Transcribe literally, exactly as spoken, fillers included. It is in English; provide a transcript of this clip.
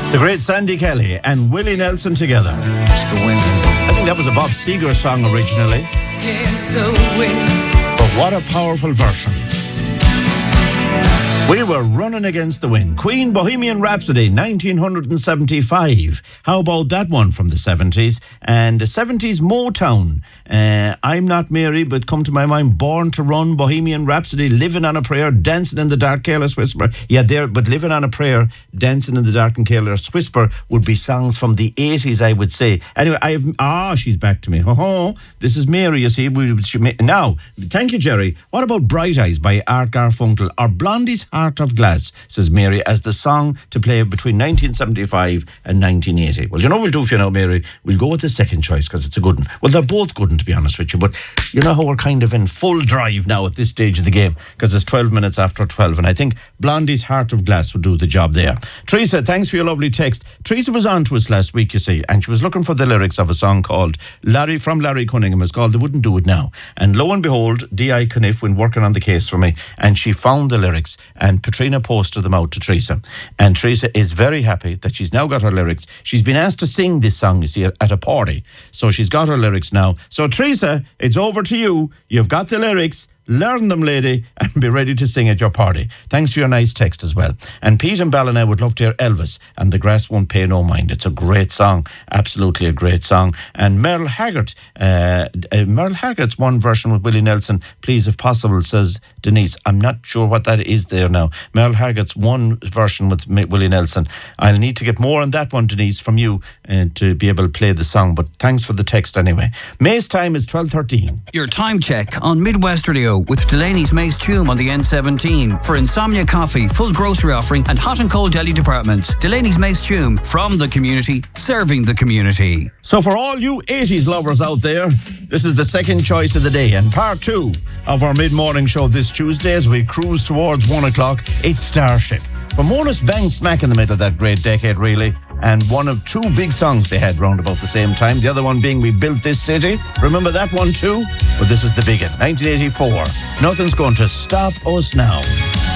The great Sandy Kelly and Willie Nelson together. Against the wind. I think that was a Bob Seger song originally. Against the wind. But what a powerful version. We were running against the wind. Queen, Bohemian Rhapsody, nineteen seventy-five. How about that one from the seventies? And the seventies Motown. Uh, I'm Not Mary, but come to my mind, Born to Run, Bohemian Rhapsody, Living on a Prayer, Dancing in the Dark, Careless Whisper. Yeah, there, but Living on a Prayer, Dancing in the Dark and Careless Whisper would be songs from the eighties, I would say. Anyway, I've ah, she's back to me. Oh, this is Mary, you see. We, she, now, thank you, Jerry. What about Bright Eyes by Art Garfunkel or Blondie's Heart of Glass, says Mary, as the song to play between nineteen seventy-five and nineteen eighty. Well, you know what we'll do for you now, Mary? We'll go with the second choice because it's a good one. Well, they're both good, to be honest with you, but you know how we're kind of in full drive now at this stage of the game because it's twelve minutes after twelve, and I think Blondie's Heart of Glass would do the job there. Teresa, thanks for your lovely text. Teresa was on to us last week, you see, and she was looking for the lyrics of a song called Larry from Larry Cunningham. It's called They Wouldn't Do It Now. And lo and behold, D I Caniff went working on the case for me, and she found the lyrics, and Patricia posted them out to Teresa. And Teresa is very happy that she's now got her lyrics. She's been asked to sing this song, you see, at a party. So she's got her lyrics now. So Teresa, it's over to you. You've got the lyrics. Learn them, lady, and be ready to sing at your party. Thanks for your nice text as well. And Pete and Ballina would love to hear Elvis and The Grass Won't Pay No Mind. It's a great song, absolutely a great song. And Merle Haggard, uh, uh, Merle Haggard's one version with Willie Nelson, please, if possible, says Denise. I'm not sure what that is there now. Merle Haggard's one version with Willie Nelson. I'll need to get more on that one, Denise, from you uh, to be able to play the song. But thanks for the text anyway. May's time is twelve thirteen. Your time check on Midwest Radio with Delaney's Mace Tume on the N seventeen. For Insomnia Coffee, full grocery offering and hot and cold deli departments. Delaney's Mace Tume, from the community, serving the community. So for all you eighties lovers out there, this is the second choice of the day and part two of our mid-morning show this Tuesday as we cruise towards one o'clock. It's Starship. Ramona's bang smack in the middle of that great decade, really, and one of two big songs they had round about the same time. The other one being We Built This City. Remember that one too? But this is the big one, nineteen eighty-four. Nothing's going to stop us now.